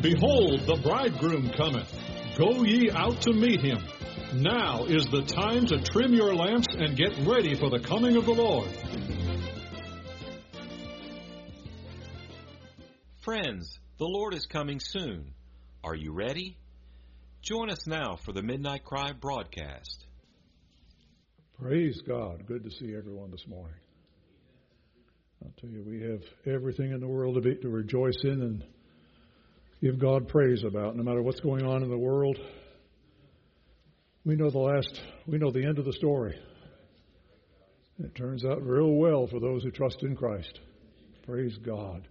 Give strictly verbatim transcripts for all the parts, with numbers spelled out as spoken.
Behold, the bridegroom cometh. Go ye out to meet him. Now is the time to trim your lamps and get ready for the coming of the Lord. Friends, the Lord is coming soon. Are you ready? Join us now for the Midnight Cry broadcast. Praise God. Good to see everyone this morning. I'll tell you, we have everything in the world to, be, to rejoice in and give God praise about. No matter what's going on in the world, we know the last, we know the end of the story. It turns out real well for those who trust in Christ. Praise God.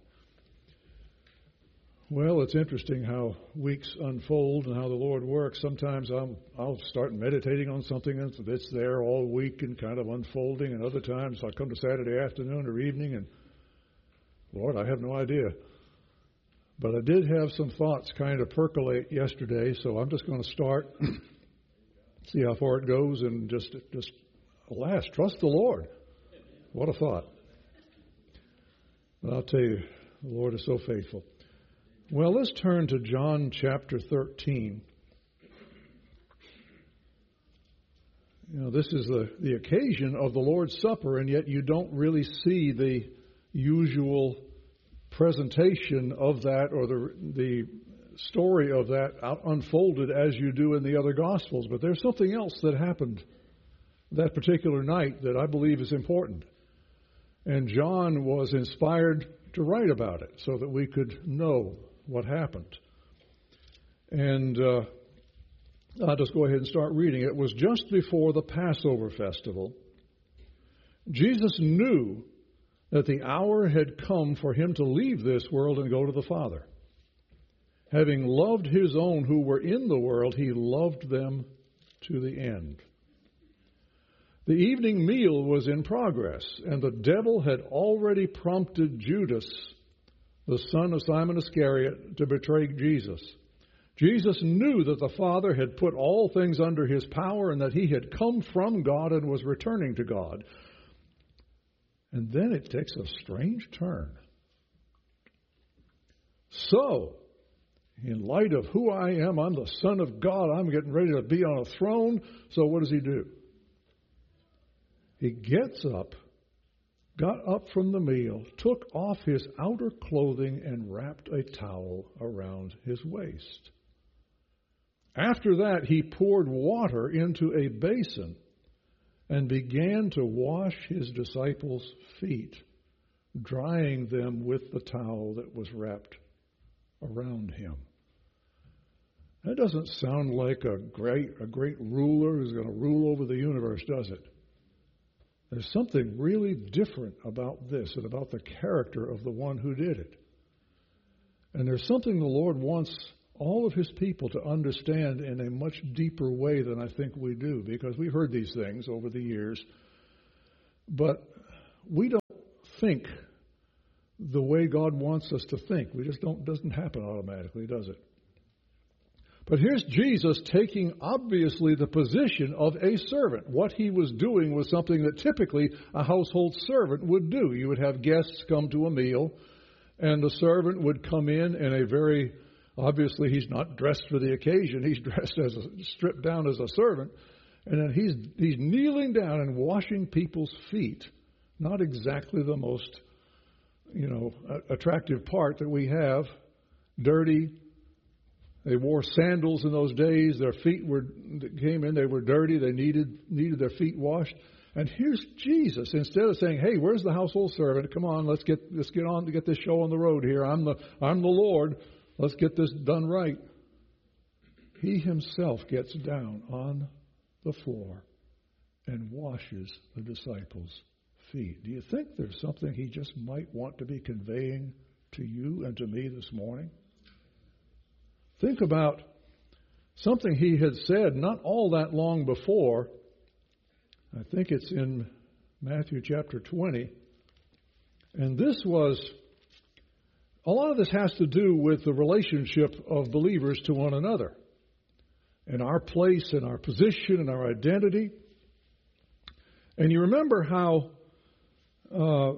Well, it's interesting how weeks unfold and how the Lord works. Sometimes I'll, I'll start meditating on something that's there all week and kind of unfolding, and other times I come to Saturday afternoon or evening and, Lord, I have no idea. But I did have some thoughts kind of percolate yesterday, so I'm just going to start, see how far it goes, and just, just alas, trust the Lord. What a thought. But I'll tell you, the Lord is so faithful. Well, let's turn to John chapter thirteen. You know, this is the, the occasion of the Lord's Supper, and yet you don't really see the usual presentation of that or the the story of that out unfolded as you do in the other Gospels. But there's something else that happened that particular night that I believe is important. And John was inspired to write about it so that we could know what happened. And uh, I'll just go ahead and start reading. It was just before the Passover festival. Jesus knew that the hour had come for him to leave this world and go to the Father. Having loved his own who were in the world, he loved them to the end. The evening meal was in progress, and the devil had already prompted Judas, the son of Simon Iscariot, to betray Jesus. Jesus knew that the Father had put all things under his power and that he had come from God and was returning to God. And then it takes a strange turn. So, in light of who I am, I'm the Son of God, I'm getting ready to be on a throne. So what does he do? He gets up, got up from the meal, took off his outer clothing, and wrapped a towel around his waist. After that, he poured water into a basin and began to wash his disciples' feet, drying them with the towel that was wrapped around him. That doesn't sound like a great, a great ruler who's going to rule over the universe, does it? There's something really different about this and about the character of the one who did it. And there's something the Lord wants all of his people to understand in a much deeper way than I think we do, because we've heard these things over the years, but we don't think the way God wants us to think. We just don't, doesn't happen automatically, does it? But here's Jesus taking, obviously, the position of a servant. What he was doing was something that typically a household servant would do. You would have guests come to a meal, and the servant would come in in a very, obviously he's not dressed for the occasion. He's dressed as a, stripped down as a servant. And then he's, he's kneeling down and washing people's feet. Not exactly the most, you know, attractive part that we have. Dirty. They wore sandals in those days. Their feet were came in. They were dirty. They needed needed their feet washed. And here's Jesus. Instead of saying, "Hey, where's the household servant? Come on, let's get let's get on to get this show on the road here. I'm the I'm the Lord. Let's get this done right." He himself gets down on the floor and washes the disciples' feet. Do you think there's something he just might want to be conveying to you and to me this morning? Think about something he had said not all that long before. I think it's in Matthew chapter twenty. And this was, a lot of this has to do with the relationship of believers to one another, and our place and our position and our identity. And you remember how uh,